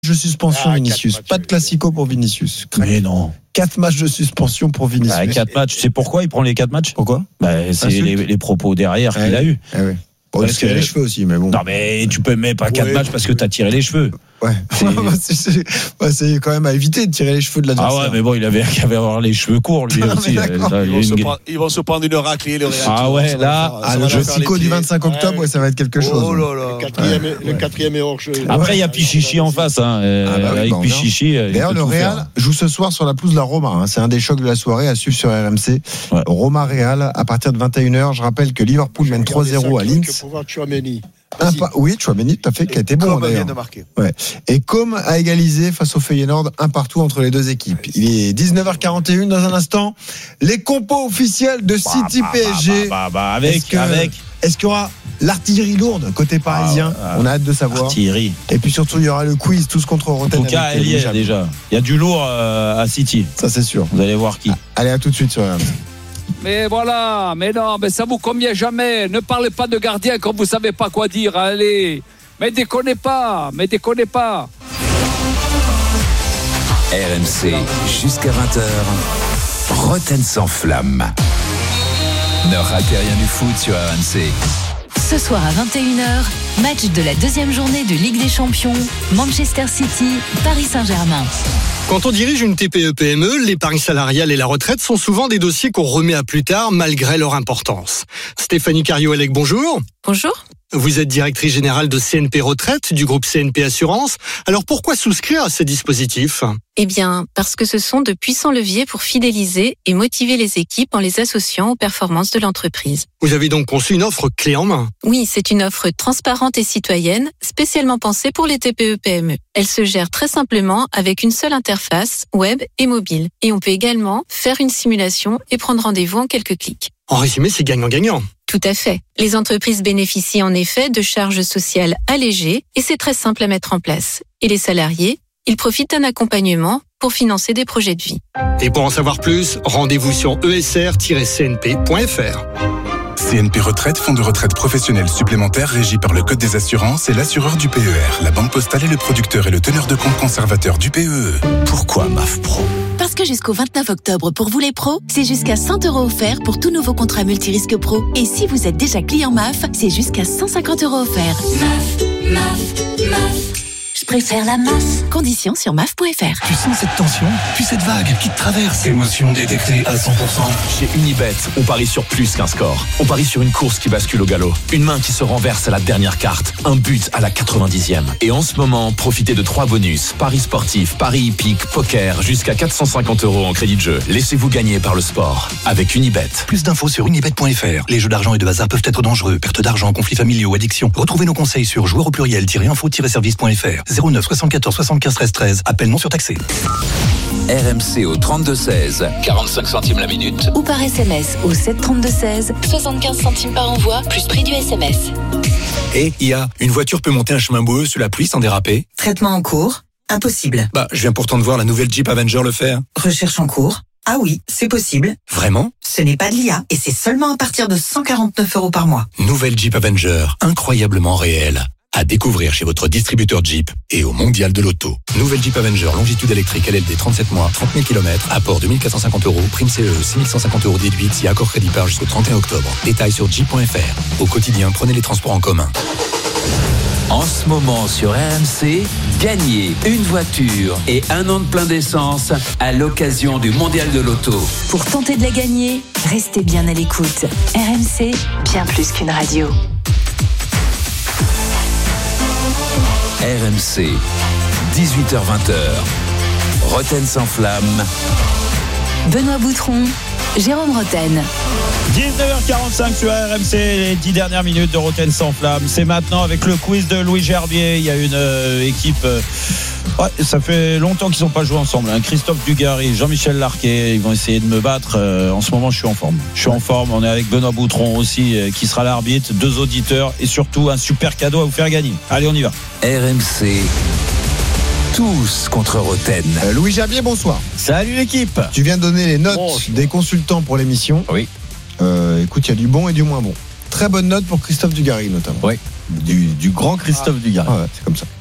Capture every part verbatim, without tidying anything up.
de suspension, Ah, Vinicius. matchs, Pas de classico pour Vinicius. Mais non. Quatre matchs de suspension pour Vinicius. Bah, quatre matchs. Tu sais pourquoi il prend les quatre matchs? Pourquoi? Bah, c'est Insulte. les, les propos derrière Ah qu'il oui. a eu. Ah oui. Bon, il Parce se tire que- les cheveux aussi, mais bon. Non, mais tu peux mettre pas quatre Ouais, matchs parce que t'as tiré les cheveux. Ouais. C'est- c'est, c'est, ouais, c'est quand même à éviter de tirer les cheveux de Ah l'adversaire. ouais, mais bon, il avait qu'à avoir les cheveux courts, lui Non, aussi. mais d'accord. Ça, il y Ils a vont, se une- prendre, ils vont se prendre une raclée, le Real. Ah ouais, Ça va là, leur faire- Ah, ça le va leur faire Classico les du pieds. vingt-cinq octobre, ouais, ça va être quelque chose. Oh là là. Le quatrième, Ouais. le quatrième est hors jeu. Après, il y a Pichichi en face, hein. euh, Ah bah oui, avec bah on verra. Pichichi. euh, il D'ailleurs, peut le tout Real faire. joue ce soir sur la pelouse de la Roma. Hein. C'est un des chocs de la soirée à suivre sur R M C. Ouais. Roma-Real à partir de vingt et une heures. Je rappelle que Liverpool mène trois zéro à Linz. Pour voir Tchouaméni. Un pas- Oui, Tchouaméni, tout à fait, qui a été bon Comme vient d'ailleurs. de marquer. Et Com a égalisé face au Feyenoord, un partout entre les deux équipes. Il est dix-neuf heures quarante et une dans un instant. Les compos officiels de City Bah, bah, P S G. bah, bah, bah, avec, Est-ce que- avec. Est-ce qu'il y aura l'artillerie lourde côté parisien? Ah, On a hâte de savoir. Thierry. Et puis surtout, il y aura le quiz tous contre En Rotten. tout cas, avec elle y Louis est Jamy. déjà. Il y a du lourd euh, à City. Ça, c'est sûr. Vous allez voir qui. Allez, à tout de suite sur R M C. Mais voilà, mais non, mais ça vous convient jamais. Ne parlez pas de gardien quand vous savez pas quoi dire. Allez, mais déconnez pas, mais déconnez pas. R M C, jusqu'à vingt heures, Rotten sans flamme. Ne ratez rien du foot sur R M C. Ce soir à vingt et une heures, match de la deuxième journée de Ligue des Champions, Manchester City, Paris Saint-Germain. Quand on dirige une T P E P M E, l'épargne salariale et la retraite sont souvent des dossiers qu'on remet à plus tard malgré leur importance. Stéphanie Cario-Elec, bonjour. Bonjour. Vous êtes directrice générale de C N P Retraite du groupe C N P Assurance. Alors pourquoi souscrire à ces dispositifs ? Eh bien, parce que ce sont de puissants leviers pour fidéliser et motiver les équipes en les associant aux performances de l'entreprise. Vous avez donc conçu une offre clé en main. Oui, c'est une offre transparente et citoyenne, spécialement pensée pour les T P E P M E. Elle se gère très simplement avec une seule interface, web et mobile. Et on peut également faire une simulation et prendre rendez-vous en quelques clics. En résumé, c'est gagnant-gagnant. Tout à fait. Les entreprises bénéficient en effet de charges sociales allégées et c'est très simple à mettre en place. Et les salariés, ils profitent d'un accompagnement pour financer des projets de vie. Et pour en savoir plus, rendez-vous sur e s r tiret c n p point f r. C N P Retraite, fonds de retraite professionnel supplémentaire régi par le Code des assurances et l'assureur du P E R. La Banque Postale est le producteur et le teneur de compte conservateur du P E E. Pourquoi M A F Pro ? Parce que jusqu'au vingt-neuf octobre, pour vous les pros, c'est jusqu'à cent euros offerts pour tout nouveau contrat multirisque pro. Et si vous êtes déjà client M A F, c'est jusqu'à cent cinquante euros offerts. M A F, M A F, M A F. Je préfère la M A F. Conditions sur M A F point F R. Tu sens cette tension, puis cette vague qui te traverse. Émotion détectée à cent pour cent. Chez Unibet, on parie sur plus qu'un score. On parie sur une course qui bascule au galop. Une main qui se renverse à la dernière carte. Un but à la quatre-vingt-dixième. Et en ce moment, profitez de trois bonus. Paris sportif, paris hippique, poker, jusqu'à quatre cent cinquante euros en crédit de jeu. Laissez-vous gagner par le sport. Avec Unibet. Plus d'infos sur unibet point f r. Les jeux d'argent et de hasard peuvent être dangereux. Perte d'argent, conflits familiaux, addiction. Retrouvez nos conseils sur joueurs au pluriel-info-service point f r. zéro neuf soixante-quatorze soixante-quinze treize treize. Appel non surtaxé. R M C au trente-deux seize, quarante-cinq centimes la minute. Ou par S M S au sept trente-deux seize, soixante-quinze centimes par envoi, plus prix du S M S. Et I A, une voiture peut monter un chemin boueux sous la pluie sans déraper? Traitement en cours. Impossible. Bah, je viens pourtant de voir la nouvelle Jeep Avenger le faire. Recherche en cours. Ah oui, c'est possible. Vraiment? Ce n'est pas de l'I A et c'est seulement à partir de cent quarante-neuf euros par mois. Nouvelle Jeep Avenger, incroyablement réelle. À découvrir chez votre distributeur Jeep et au Mondial de l'Auto. Nouvelle Jeep Avenger, longitude électrique L L D trente-sept mois, trente mille kilomètres, apport deux mille quatre cent cinquante euros, prime C E, six mille cent cinquante euros déduite si accord crédit par jusqu'au trente et un octobre. Détails sur jeep point f r. Au quotidien, prenez les transports en commun. En ce moment sur R M C, gagnez une voiture et un an de plein d'essence à l'occasion du Mondial de l'Auto. Pour tenter de la gagner, restez bien à l'écoute. R M C, bien plus qu'une radio. R M C, dix-huit heures vingt. Rotten sans flamme. Benoît Boutron, Jérôme Rotten. dix-neuf heures quarante-cinq sur R M C, les dix dernières minutes de Rotten sans flamme. C'est maintenant avec le quiz de Louis Gerbier. Il y a une euh, équipe. Euh, ouais, ça fait longtemps qu'ils n'ont pas joué ensemble. Hein. Christophe Dugarry, Jean-Michel Larquet, ils vont essayer de me battre. Euh, en ce moment, je suis en forme. Je suis en forme. On est avec Benoît Boutron aussi, euh, qui sera l'arbitre, deux auditeurs et surtout un super cadeau à vous faire gagner. Allez, on y va. R M C, tous contre Rotten. Euh, Louis Gerbier, bonsoir. Salut l'équipe. Tu viens de donner les notes Bonjour. des consultants pour l'émission. Oui. Euh, écoute, il y a du bon et du moins bon. Très bonne note pour Christophe Dugarry, notamment. Oui. Du, du grand Christophe Dugarry. Ah ouais, c'est comme ça.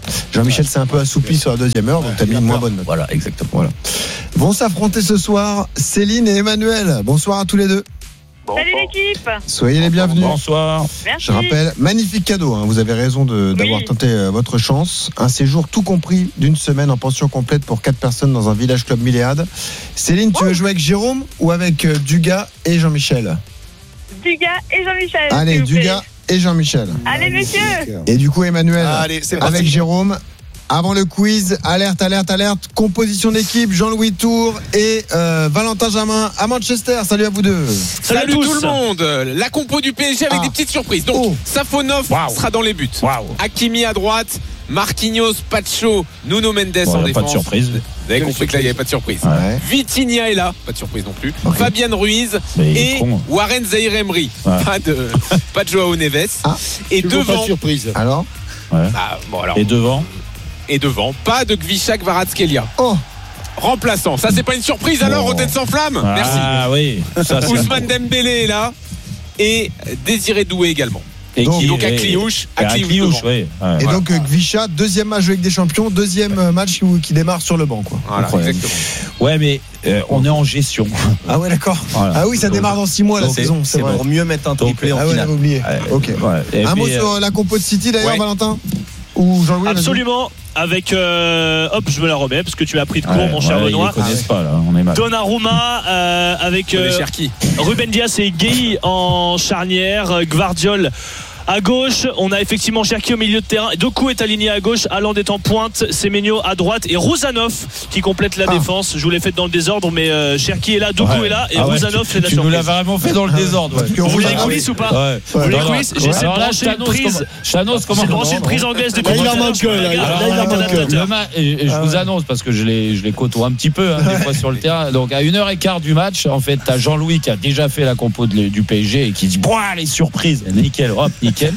Jean-Michel s'est un peu assoupi sur la deuxième heure, donc t'as mis une moins bonne note. Voilà, exactement. Voilà. Vont s'affronter ce soir Céline et Emmanuel. Bonsoir à tous les deux. Salut l'équipe. Soyez les bienvenus. Bonsoir. Merci. Je rappelle, magnifique cadeau, hein. Vous avez raison de, d'avoir Oui. tenté euh, votre chance. Un séjour tout compris d'une semaine en pension complète pour quatre personnes dans un village club Milléade. Céline, tu veux jouer avec Jérôme ou avec euh, Dugas et Jean-Michel? Dugas et Jean-Michel. Allez, s'il vous plaît. Dugas et Jean-Michel. Allez, messieurs. Et du coup, Emmanuel, Allez, c'est parti. avec Jérôme. Avant le quiz, alerte, alerte, alerte. Composition d'équipe, Jean-Louis Tour et euh, Valentin Jamin à Manchester. Salut à vous deux. Salut, Salut tout le monde. La compo du P S G avec Ah. des petites surprises. Donc, Oh. Safonov Wow. sera dans les buts. Wow. Hakimi à droite, Marquinhos, Pacho, Nuno Mendes Bon, en y a défense. pas de surprise. Vous avez compris que là, il n'y avait pas de surprise. Ouais. Vitinha est là, pas de surprise non plus. Ok. Fabian Ruiz Mais il est et con. Warren Zaïre Emery. Ouais. Pas de, pas de Joao Neves. Ah. Et Toujours pas de devant, surprise. Alors ah, bon, alors, Et devant et devant, pas de Gvishak Kvaratskhelia. Oh, Remplaçant. Ça, c'est pas une surprise alors, Bon. Rotten sans flamme. Merci. Ah oui. Ça, c'est- Ousmane Dembélé est là. Et Désiré Doué également. Et Donc, qui- Donc à et- Cliouche, et à à Cliouche Cliouche, devant. oui. Ouais. et Voilà. donc euh, Gvisha, deuxième match avec des champions, deuxième euh, match qui, qui démarre sur le banc, quoi. Voilà, Incroyable. exactement. Ouais, mais euh, on est en gestion. Ah ouais, d'accord. Voilà. Ah oui, ça démarre dans six mois la Donc, saison, c'est c'est vrai. pour mieux mettre un triplé en Ah ouais, finale. j'avais oublié. Ouais. Ok. Ouais. Et Un puis, mot euh, sur la compo de City d'ailleurs, Ouais. Valentin ou Jean-Louis? vas-y. Absolument. Avec euh, hop, je me la remets parce que tu as pris de court, ouais, mon cher ouais, Benoît. Ils connaissent pas là, on est mal. Donnarumma euh, avec On est euh, Cherki. Ruben Dias et Gueye en charnière, euh, Gvardiol à gauche, on a effectivement Cherki au milieu de terrain, Doku est aligné à gauche, Haaland est en pointe, Semenyo à droite et Rouzanov qui complète la Ah. défense. Je vous l'ai fait dans le désordre, mais euh, Cherki est là, Doku Ouais. est là et Ah ouais, Rouzanov tu- c'est la Tu nous l'as surprise. vraiment fait dans le désordre. Parce que Vous voulez les Rouzanov- coulisses ou pas Ouais. Vous voulez les Non, non. coulisses J'essaie de Alors là, brancher une Chanos, prise. comment- Chanos, comment J'ai branché une prise anglaise depuis Là, il tout à en l'heure, manque je me un, là, régale. Alors, là, il en euh, manque un. le ma- et- et je Ah vous ouais. annonce parce que je les, je les côtoie un petit peu hein, des fois sur le terrain. Donc à une heure et quart du match, en fait, t'as Jean-Louis qui a déjà fait la compo de- du P S G et qui dit Boah, les surprises, nickel, hop, nickel.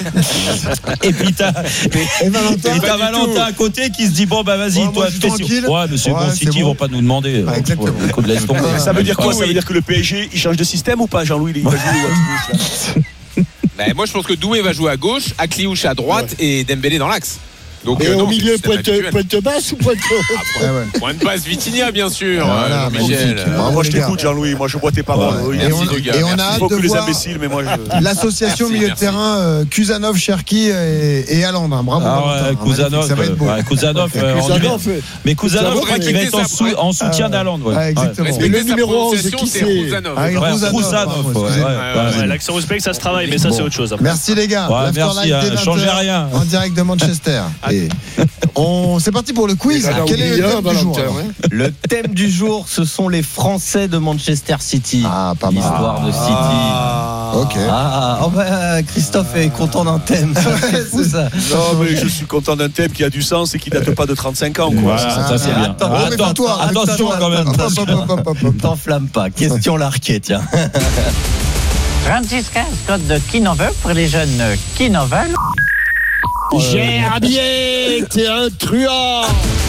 Et puis t'as Et Valentin et t'as Valentin à côté qui se dit bon bah vas-y, Ouais, moi, toi je suis fais- tranquille. Ouais, mais c'est Ouais, bon, c'est City ils bon. vont pas nous demander. Ah, exactement. Ouais, écoute, laisse tomber. Ça veut dire quoi? Ah, Ça oui. veut dire que le P S G, il change de système ou pas, Jean-Louis? Il va jouer à Toulouse, là. Ben, moi, je pense que Doué va jouer à gauche, Akliouche à droite et Dembélé dans l'axe. Donc, Et euh, au non, c'est milieu, le système pointe, habituel. pointe basse ou pointe haute? Ah, Ah ouais. point de base Vitinha, bien sûr. Voilà, euh, Jean-Michel. magnifique. Ah, Bravo, moi, je les gars. t'écoute, Jean-Louis. Moi, je bois tes paroles. Ouais. Oui, Et Merci, on, les gars, et on a merci. Il hâte faut de que les voir imbéciles, mais moi, je. l'association Merci, milieu merci. de terrain euh, Kuzanov, Cherki et, et Haaland. hein. Bravo. Ah Valentin. ouais, Magnifique, Kuzanov, ça va être beau. ouais, Kuzanov, euh, en Kuzanov, numéro- fait. mais Kuzanov Kuzanov, ouais, qui va être en, sou- en soutien Ah, d'Haaland. Ouais. ah, exactement. Respectez Et le sa numéro onze, prononciation, qui c'est c'est? Rouzanov. Ah, Ouais, Rouzanov, Rouzanov, pardon, ouais, excusez-moi. ouais, Ouais, ouais. Ouais, l'accent respect, ça se travaille, mais ça Bon. c'est autre chose. Merci les gars. Ouais, L'After merci, Live hein, dès vingt changez heures, rien. En direct de Manchester. Et on, c'est parti pour le quiz. Il en a Quel est le oublié thème un, du jour Valentin, alors ouais. Le thème du jour, ce sont les Français de Manchester City. Ah, pas mal. L'histoire de City. Ah. Ok. Ah, oh bah, Christophe est content d'un thème. C'est fou ça. Non, mais je suis content d'un thème qui a du sens et qui date pas de trente-cinq ans. Quoi. Voilà, Ah, ça c'est bien. attends, Oh, mais Attends, toi, attention quand même. Hop, hop, hop, hop, hop, hop. T'enflamme pas. Question larquée, tiens. Francisca Scott de Kinover pour les jeunes Kinover. Gerbier, t'es un truand.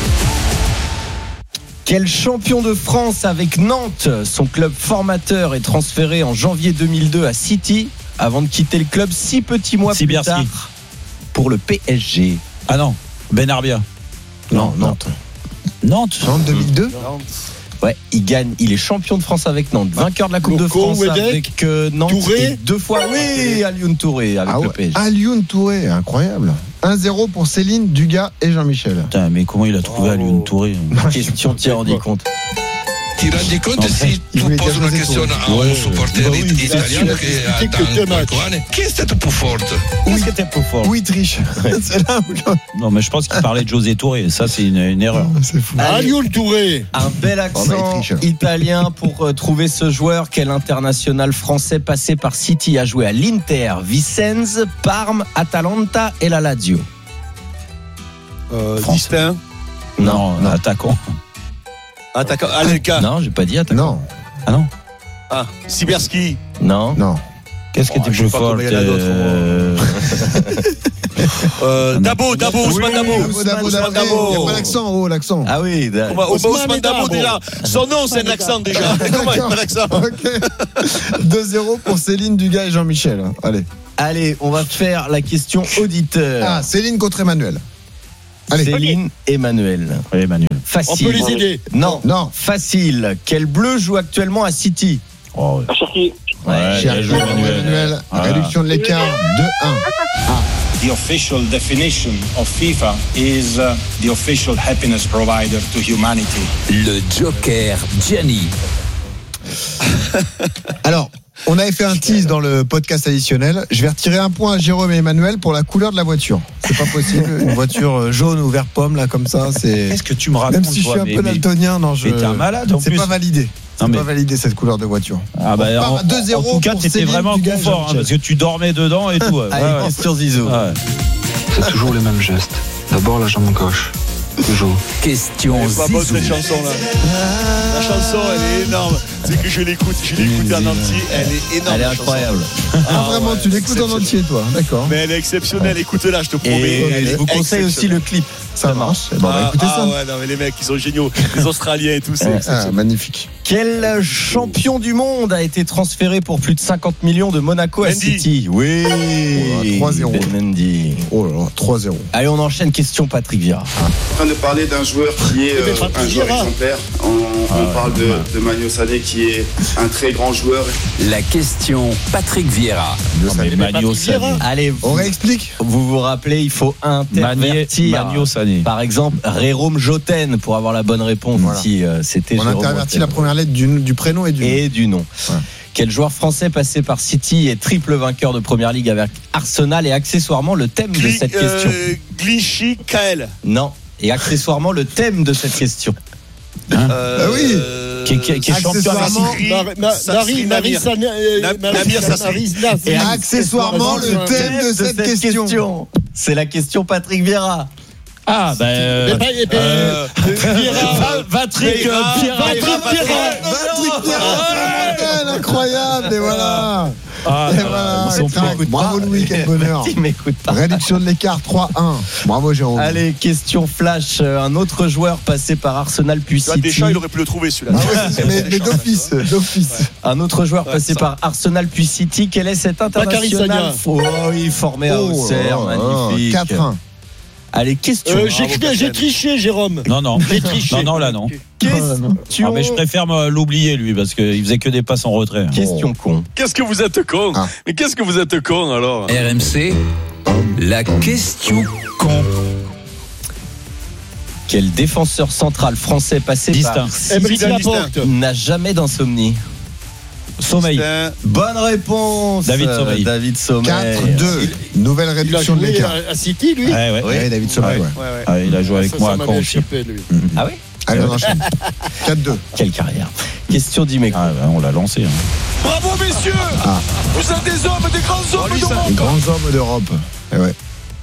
Quel champion de France avec Nantes, son club formateur est transféré en janvier deux mille deux à City avant de quitter le club six petits mois Sibierski. plus tard pour le P S G. Ah non, Ben Arbia. Non, Nantes. Nantes. Nantes deux mille deux. Ouais, il gagne, il est champion de France avec Nantes, vainqueur de la Coupe de Loco, France Wedek, avec euh, Nantes Touré. et deux fois, oui, Alioune Touré avec Ah le ouais. P S G. Alioune Touré, incroyable. un zéro pour Céline, Dugas et Jean-Michel. Putain, mais comment il a trouvé Alioune Touré? Question, tiens, on dit compte. Ti rendi conto si Il tu voulait poses dire una José questione Touré. a un Ouais, supporter bah oui, it- bien italiano sûr, che ha expliquez que tanto deux matchs. quattro anni, chi è stato più forte? Oui, c'était plus fort. Oui, triche. C'est là où Non, mais je pense qu'il parlait de José Touré. Ça, c'est une, une erreur. c'est fou. Alioune Touré. Un bel Oh, bah, il accent triche. italien pour euh, trouver ce joueur. Quel international français passé par City a joué à l'Inter, Vicenza, Parme, Atalanta et la Lazio. Euh, France. distinct. Non, non. Attaquant. Attaquant. Alelka. Non, j'ai pas dit attaquant. Non, Ah non. Ah, Sibierski. Non. non. Qu'est-ce qui Oh, était je sais plus pas fort combien il y en a d'autres, euh, Euh, Dabo, Dabo, Ousmane Dabo. Dabo, Dabo, Ousmane Dabo. Dabo. Il n'y a pas l'accent, oh, l'accent. Ah oui, da- Comment- Ousmane Ousmane Dabo, Dabo. déjà. Son nom, c'est un accent déjà. Comment il a pas l'accent? Ok. deux zéro pour Céline, Dugas et Jean-Michel. Allez. allez, on va faire la question auditeur. Ah, Céline contre Emmanuel. Allez. Céline, Emmanuel. Oui, Emmanuel. Facile. On peut les aider. Non, non. Facile. Quel bleu joue actuellement à City? Oh, ouais. Cherki. Ouais, Cher joué, Emmanuel. Emmanuel. Voilà. Réduction de l'écart de un. Ah. The official definition of FIFA is uh, the official happiness provider to humanity. Le Joker Gianni. Alors, on avait fait un tease dans le podcast additionnel. Je vais retirer un point à Jérôme et Emmanuel pour la couleur de la voiture. C'est pas possible. Une voiture jaune ou vert pomme, là, comme ça, c'est. Qu'est-ce que tu me racontes? Même si je suis toi, un mais, peu mais- daltonien, non, je. mais t'es un malade, en C'est plus. pas validé. C'est Non, mais- pas validé cette couleur de voiture. Ah bah, On part en, à deux zéro en tout cas, pour t'étais Céline, vraiment Dugas, confort, hein, Jean-Michel. parce que tu dormais dedans et tout. ouais. Allez, Ouais, ouais. question Zizou. Ouais. C'est toujours le même geste. D'abord la jambe gauche. Toujours. Question Elle est pas bonne Zizou. cette chanson là. La chanson elle est énorme. C'est que je l'écoute, je l'ai écoutée en entier, elle est énorme. Elle est la chanson. incroyable. Ah, vraiment, tu l'écoutes en entier, toi. D'accord. Mais elle est exceptionnelle, écoute-la, je te promets. Et Elle je est vous conseille aussi le clip. Ça marche. Eh ben, on va Ah, écouter ah ça. ouais, non mais les mecs, ils sont géniaux. Les Australiens et tout, c'est Ah, exceptionnel. magnifique. Quel champion du monde a été transféré pour plus de cinquante millions de Monaco à Mendy. City? Oui. Oh là, trois zéro. Ben Mendy. Oh là là, trois zéro. Allez, on enchaîne. Question Patrick Vieira. En train de parler d'un joueur qui est euh, un joueur exemplaire. On, on parle de, de Manu Sané qui est un très grand joueur. La question Patrick Vieira. Non, mais Magno Sané. Allez, On réexplique. vous vous rappelez, il faut intervertir. Magno Sané. Par exemple, Jérôme Joten pour avoir la bonne réponse. Voilà. Si euh, c'était On Jérôme intervertit Joten. la première lettre du, du prénom et du nom. Et du nom. Ouais. Quel joueur français passé par City est triple vainqueur de Première Ligue avec Arsenal et accessoirement le thème de Gli- cette euh, question? Glichy Kael. Non. Et accessoirement le thème de cette question. Euh, Ah oui. Qui, qui, qui est champion Accessoirement, Mar- Ma- Marie, Marie, Namir. Sana- euh, Nam- Marie- Namir Sassi. Marie Nasri. Et accessoirement, le thème de cette question. C'est la question Patrick Vieira. Ah, ben. Euh, Mais pas- et ben, Euh, Vieira. Patrick euh, Vieira. Vieira. Patrick Vieira. Patrick Vieira, incroyable. Et voilà. Ah, Et non, voilà. ils sont Crac. pas- Bravo Louis, quel bonheur. Il m'écoute pas. Réduction de l'écart trois un. Bravo Jérôme. Allez, question flash. Euh, Un autre joueur passé par Arsenal puis Tu vois, City. Deschamps, il aurait pu le trouver celui-là. Ah ouais, mais, mais d'office, d'office. Un autre joueur Ouais, passé ça. par Arsenal puis City. Quel est cet Bakary international? Sagna. Oh, oui, formé à Oh, Auxerre. oh, Magnifique. quatre un. Allez, question. Euh, J'ai Bravo, j'ai Captain. triché, Jérôme. Non, non. J'ai triché. Non, non, là, non. Question. Ah, mais je préfère euh, l'oublier, lui, parce qu'il faisait que des passes en retrait. Question con. Qu'est-ce que vous êtes con Ah. Mais qu'est-ce que vous êtes con alors R M C. La question con. Quel défenseur central français passé Distin. par Émeric City Laporte. n'a jamais d'insomnie? Sommeil. Putain. Bonne réponse. David euh, Sommeil. David Sommeil. quatre deux. Nouvelle Il a réduction de joué l'écart. à, à City, lui. Ouais, ouais. Ouais, David Sommeil, ouais. Ouais, ouais. Ah, il a joué avec Ça, moi ça à m'avait Caen aussi. échappé, lui. Ah oui. Allez, on enchaîne. quatre deux. Quelle carrière. Question d'Imeco. Ah, bah, on l'a lancé. hein. Bravo messieurs Ah. Vous êtes des hommes, des grands hommes Les d'Europe. grands hommes d'Europe. Eh ouais.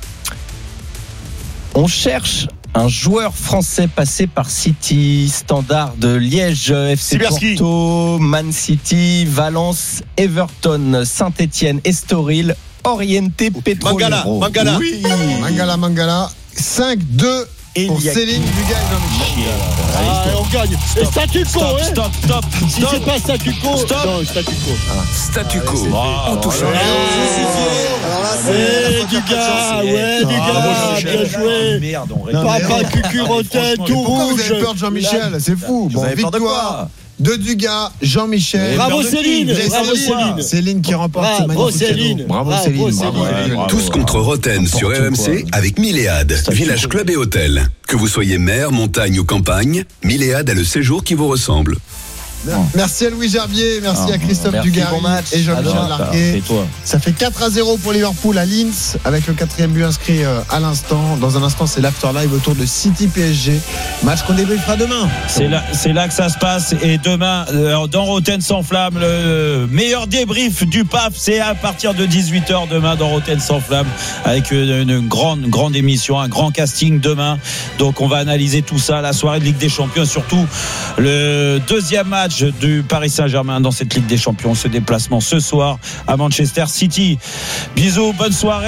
On cherche un joueur français passé par City, Standard de Liège, F C Sibierski. Porto, Man City, Valence, Everton, Saint-Etienne, Estoril, Oriente Petrolero. Mangala, Mangala. Oui. Mangala, Mangala. cinq deux pour Eliak. Céline Dugas et Jean-Michel. Ah, on gagne. Et statu quo, Stop, hein. stop, stop, Si stop. c'est pas statu quo, Stop. non, statu quo. Statu quo. Ah, En touchant. Eh, Dugas, ouais, Dugas, bien joué. Merde, on Non, mais Papa non. Cucurotin, tout Pourquoi rouge. vous avez peur de Jean-Michel? C'est fou. Bon, avez peur de victoire de Dugas, Jean-Michel. Bravo Peur de qui? Céline, Vous avez bravo Céline. Céline. Céline qui remporte ce Bravo magnifique Céline. cadeau. Bravo Bravo Céline. Céline. Bravo, Céline. Tous contre Roten sur R M C avec Milléade, village club et hôtel. Que vous soyez mer, montagne ou campagne, Milléade a le séjour qui vous ressemble. Merci à Louis Gerbier, merci Ah, à Christophe merci, Dugas bon match. et Jean-Michel Alors, Larquet. C'est toi. Ça fait quatre à zéro pour Liverpool à Linz avec le quatrième but inscrit euh, à l'instant. Dans un instant, c'est l'afterlive autour de City P S G. Match qu'on débriefera demain. C'est là, c'est là que ça se passe. Et demain, euh, dans Roten sans flamme, le meilleur débrief du P A F, c'est à partir de dix-huit heures demain dans Roten sans flamme, avec une, une grande, grande émission, un grand casting demain. Donc, on va analyser tout ça, la soirée de Ligue des Champions, et surtout le deuxième match du Paris Saint-Germain dans cette Ligue des Champions, ce déplacement ce soir à Manchester City. Bisous, bonne soirée.